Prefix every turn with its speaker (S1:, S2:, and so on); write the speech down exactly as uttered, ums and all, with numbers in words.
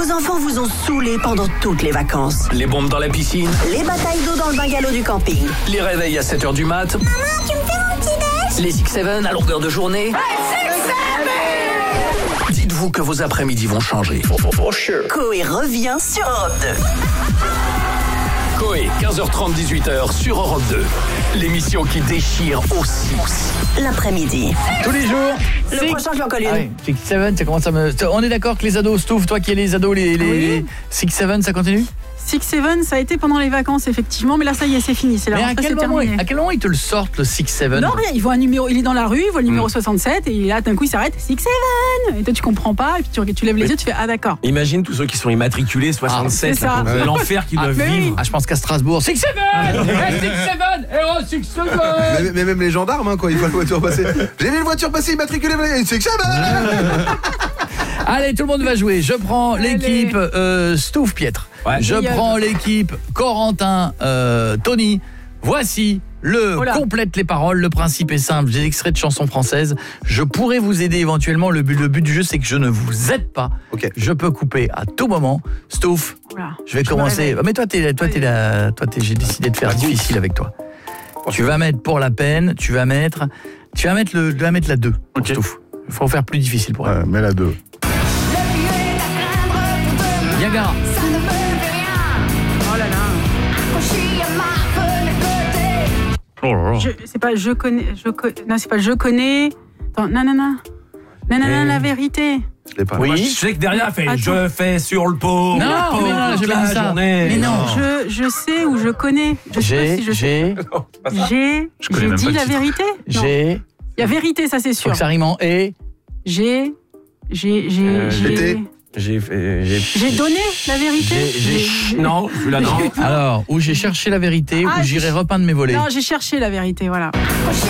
S1: Vos enfants vous ont saoulé pendant toutes les vacances.
S2: Les bombes dans la piscine.
S1: Les batailles d'eau dans le bungalow du camping.
S2: Les réveils à sept heures du mat.
S1: Maman, tu me fais mon petit déj?
S2: Les six sept à longueur de journée.
S1: Hey, six seven!
S2: Dites-vous que vos après-midi vont changer. For sure.
S1: Coé revient sur Europe deux.
S2: Coé, quinze heures trente, dix-huit heures sur Europe deux. L'émission qui déchire aussi.
S1: L'après-midi.
S3: Tous les jours.
S1: Le
S3: Six...
S1: prochain, je lui en colle une.
S3: Ah oui, six seven, ça commence à me... On est d'accord que les ados, Stouff, toi qui es les ados, les, les...
S4: Oui.
S3: six seven, ça continue?
S4: six seven, ça a été pendant les vacances, effectivement, mais là, ça y est, c'est fini. C'est la
S3: Mais à
S4: rentrée,
S3: quel,
S4: c'est
S3: moment,
S4: terminé.
S3: à quel moment ils te le sortent, le six seven?
S4: Non, rien, il voit un numéro, il est dans la rue, il voit le numéro
S3: Mm.
S4: soixante-sept, et là, d'un coup, il s'arrête, six seven. Et toi, tu comprends pas, et puis tu, tu lèves les
S5: Oui.
S4: yeux, tu fais, ah, d'accord.
S5: Imagine tous ceux qui sont immatriculés soixante-sept,
S4: c'est ça.
S5: là, l'enfer qu'ils
S3: Ah,
S5: doivent
S4: mais oui.
S5: vivre.
S3: Ah, je pense qu'à Strasbourg, six seven, six seven, héros six seven.
S6: Mais, mais même les gendarmes, hein, quand ils voient la voiture passer. J'ai vu une voiture passer immatriculée, c'est que ça va.
S3: Allez, tout le monde va jouer. Je prends l'équipe euh, Stouff Pietre.
S5: Ouais.
S3: Je
S4: Et, euh,
S3: prends l'équipe Corentin, euh, Tony. Voici le
S4: Oh là.
S3: complète les paroles. Le principe est simple. J'ai des extraits de chansons françaises. Je pourrais vous aider éventuellement. Le but, le but du jeu, c'est que je ne vous aide pas.
S6: Ok.
S3: Je peux couper à tout moment. Stouff,
S4: Voilà.
S3: je vais
S4: Je me
S3: commencer.
S4: réveille.
S3: Mais toi, t'es, toi, t'es la, toi, t'es, j'ai décidé de faire difficile avec toi. Tu vas mettre pour la peine. Tu vas mettre, tu vas mettre le, tu vas mettre la deux. Pour
S5: Ok.
S3: Stouff. Il faut faire plus difficile pour elle.
S6: Ouais, mets la deux.
S3: Niagara.
S4: Oh là là. Je, c'est pas je connais, je connais, non, c'est pas je connais. Attends, non, non, non. Non, non, non,
S5: Et-
S4: la vérité.
S6: Je l'ai pas.
S3: Oui.
S5: Moi, je sais que derrière, elle fait
S4: Attends.
S5: je fais sur le pot.
S3: Non,
S5: le pot
S3: mais non,
S5: toute
S3: j'ai pas
S5: la
S3: dit ça.
S5: journée.
S3: Mais non.
S4: Je, je sais ou je connais. Je sais pas
S3: J'ai,
S4: si je sais.
S3: j'ai,
S4: J'ai,
S5: connais
S4: j'ai
S5: même
S4: dit
S5: pas le
S4: la
S5: titre.
S4: vérité. Non.
S3: j'ai.
S4: Il y a vérité, ça c'est
S3: Faut
S4: sûr.
S3: que ça rime en et.
S4: J'ai, j'ai, j'ai,
S5: Euh,
S4: j'ai,
S6: été.
S5: J'ai fait. J'ai...
S4: j'ai donné la vérité.
S3: J'ai- j'ai-
S5: Non, je la non.
S3: Alors, où j'ai cherché la vérité,
S4: Ah,
S3: où j'irai
S4: j'ai-
S3: repeindre mes volets.
S4: Non, j'ai cherché la vérité, voilà.